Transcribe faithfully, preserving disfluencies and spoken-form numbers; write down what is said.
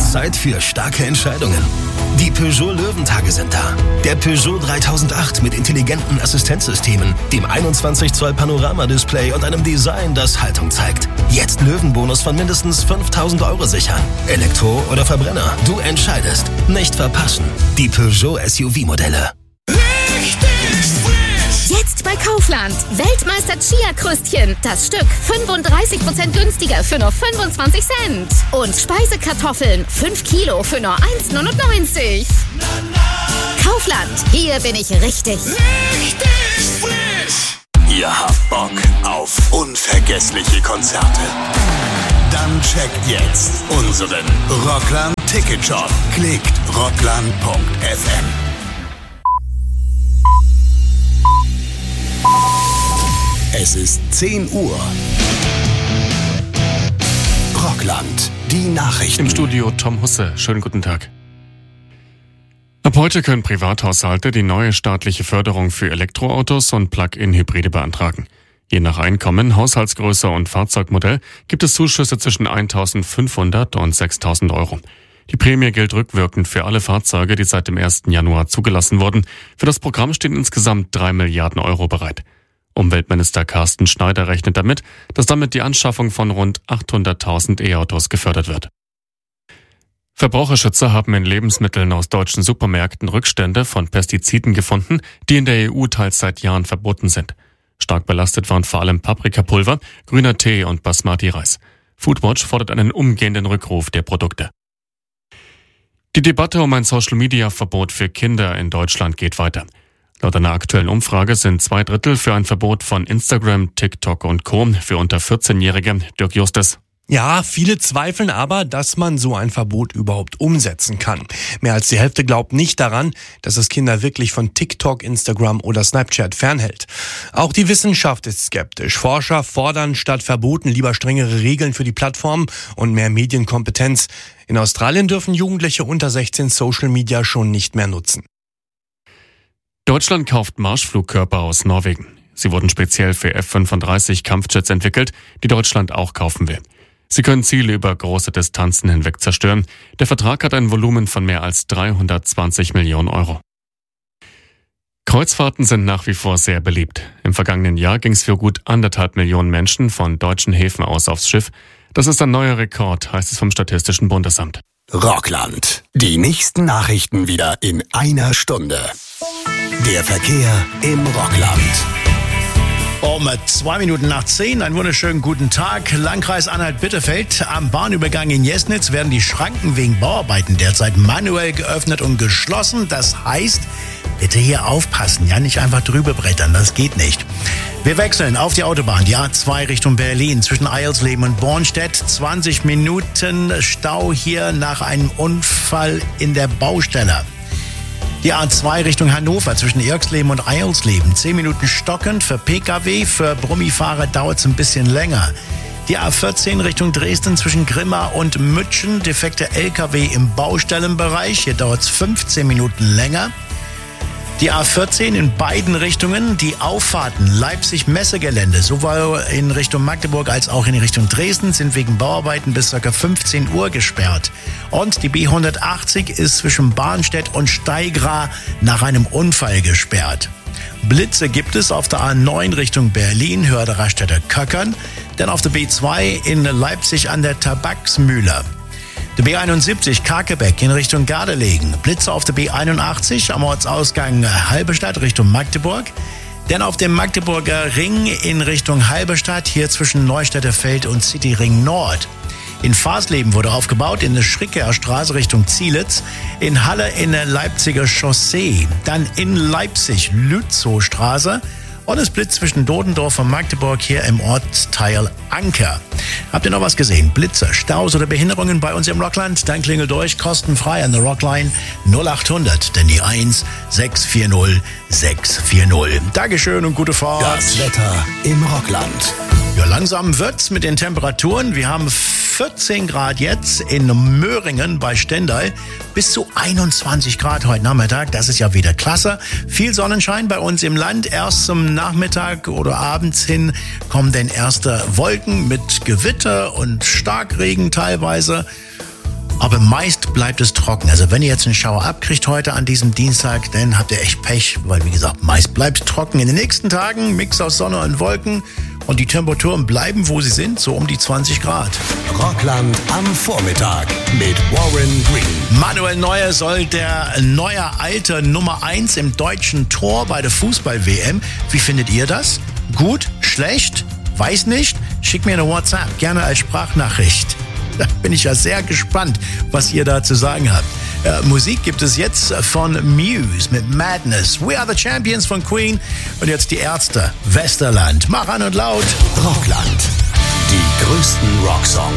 Zeit für starke Entscheidungen. Die Peugeot Löwentage sind da. Der Peugeot dreitausendacht mit intelligenten Assistenzsystemen, dem einundzwanzig Zoll Panoramadisplay und einem Design, das Haltung zeigt. Jetzt Löwenbonus von mindestens fünftausend Euro sichern. Elektro oder Verbrenner, du entscheidest. Nicht verpassen. Die Peugeot S U V-Modelle. Jetzt bei Kaufland. Weltmeister Chia-Krüstchen. Das Stück fünfunddreißig Prozent günstiger für nur fünfundzwanzig Cent. Und Speisekartoffeln. fünf Kilo für nur eins neunundneunzig. Kaufland. Hier bin ich richtig. Richtig frisch. Ihr habt Bock auf unvergessliche Konzerte. Dann checkt jetzt unseren Rockland Ticket Shop. Klickt rockland punkt f m. Es ist zehn Uhr. Rockland, die Nachrichten. Im Studio Tom Husse. Schönen guten Tag. Ab heute können Privathaushalte die neue staatliche Förderung für Elektroautos und Plug-in-Hybride beantragen. Je nach Einkommen, Haushaltsgröße und Fahrzeugmodell gibt es Zuschüsse zwischen eintausendfünfhundert und sechstausend Euro. Die Prämie gilt rückwirkend für alle Fahrzeuge, die seit dem ersten Januar zugelassen wurden. Für das Programm stehen insgesamt drei Milliarden Euro bereit. Umweltminister Carsten Schneider rechnet damit, dass damit die Anschaffung von rund achthunderttausend E-Autos gefördert wird. Verbraucherschützer haben in Lebensmitteln aus deutschen Supermärkten Rückstände von Pestiziden gefunden, die in der E U teils seit Jahren verboten sind. Stark belastet waren vor allem Paprikapulver, grüner Tee und Basmati-Reis. Foodwatch fordert einen umgehenden Rückruf der Produkte. Die Debatte um ein Social-Media-Verbot für Kinder in Deutschland geht weiter. Laut einer aktuellen Umfrage sind zwei Drittel für ein Verbot von Instagram, TikTok und Co. für unter vierzehnjährige. Dirk Justus. Ja, viele zweifeln aber, dass man so ein Verbot überhaupt umsetzen kann. Mehr als die Hälfte glaubt nicht daran, dass es Kinder wirklich von TikTok, Instagram oder Snapchat fernhält. Auch die Wissenschaft ist skeptisch. Forscher fordern statt Verboten lieber strengere Regeln für die Plattformen und mehr Medienkompetenz. In Australien dürfen Jugendliche unter sechzehn Social Media schon nicht mehr nutzen. Deutschland kauft Marschflugkörper aus Norwegen. Sie wurden speziell für F fünfunddreißig Kampfjets entwickelt, die Deutschland auch kaufen will. Sie können Ziele über große Distanzen hinweg zerstören. Der Vertrag hat ein Volumen von mehr als dreihundertzwanzig Millionen Euro. Kreuzfahrten sind nach wie vor sehr beliebt. Im vergangenen Jahr ging es für gut anderthalb Millionen Menschen von deutschen Häfen aus aufs Schiff. Das ist ein neuer Rekord, heißt es vom Statistischen Bundesamt. Rockland. Die nächsten Nachrichten wieder in einer Stunde. Der Verkehr im Rockland. Um zwei Minuten nach zehn, einen wunderschönen guten Tag. Landkreis Anhalt-Bitterfeld. Am Bahnübergang in Jesnitz werden die Schranken wegen Bauarbeiten derzeit manuell geöffnet und geschlossen. Das heißt, bitte hier aufpassen, ja, nicht einfach drüber brettern, das geht nicht. Wir wechseln auf die Autobahn, die A zwei Richtung Berlin, zwischen Eilsleben und Bornstedt. zwanzig Minuten Stau hier nach einem Unfall in der Baustelle. Die A zwei Richtung Hannover zwischen Irksleben und Eilsleben. zehn Minuten stockend für Pkw, für Brummifahrer dauert es ein bisschen länger. Die A vierzehn Richtung Dresden zwischen Grimma und Mütschen. Defekte L K W im Baustellenbereich. Hier dauert es fünfzehn Minuten länger. Die A vierzehn in beiden Richtungen, die Auffahrten Leipzig-Messegelände, sowohl in Richtung Magdeburg als auch in Richtung Dresden, sind wegen Bauarbeiten bis ca. fünfzehn Uhr gesperrt. Und die B hundertachtzig ist zwischen Barnstedt und Steigra nach einem Unfall gesperrt. Blitze gibt es auf der A neun Richtung Berlin, Hörde-Raststätte Köckern, dann auf der B zwei in Leipzig an der Tabaksmühle. Der B einundsiebzig Kakebeck in Richtung Gardelegen. Blitze auf der B einundachtzig am Ortsausgang Halberstadt Richtung Magdeburg. Dann auf dem Magdeburger Ring in Richtung Halberstadt, hier zwischen Neustädter Feld und Cityring Nord. In Fasleben wurde aufgebaut, in der Schrickerer Straße Richtung Zielitz. In Halle in der Leipziger Chaussee. Dann in Leipzig Lützowstraße. Und es blitzt zwischen Dodendorf und Magdeburg hier im Ortsteil Anker. Habt ihr noch was gesehen? Blitze, Staus oder Behinderungen bei uns im Rockland? Dann klingelt durch, kostenfrei an der Rockline null achthundert, denn die eins sechs vier null sechs vier null. Dankeschön und gute Fahrt. Das Wetter im Rockland. Ja, langsam wird's mit den Temperaturen. Wir haben vierzehn Grad jetzt in Möhringen bei Stendal, bis zu einundzwanzig Grad heute Nachmittag. Das ist ja wieder klasse. Viel Sonnenschein bei uns im Land. Erst zum Nachmittag oder abends hin kommen dann erste Wolken mit Gewitter und Starkregen teilweise. Aber meist bleibt es trocken. Also wenn ihr jetzt einen Schauer abkriegt heute an diesem Dienstag, dann habt ihr echt Pech, weil wie gesagt, meist bleibt es trocken. In den nächsten Tagen Mix aus Sonne und Wolken und die Temperaturen bleiben, wo sie sind, so um die zwanzig Grad. Rockland am Vormittag mit Warren Green. Manuel Neuer soll der neue alte Nummer eins im deutschen Tor bei der Fußball-W M. Wie findet ihr das? Gut? Schlecht? Weiß nicht? Schickt mir eine WhatsApp, gerne als Sprachnachricht. Da bin ich ja sehr gespannt, was ihr da zu sagen habt. Äh, Musik gibt es jetzt von Muse mit Madness. We Are the Champions von Queen. Und jetzt die Ärzte. Westerland. Mach an und laut. Rockland. Die größten Rocksongs.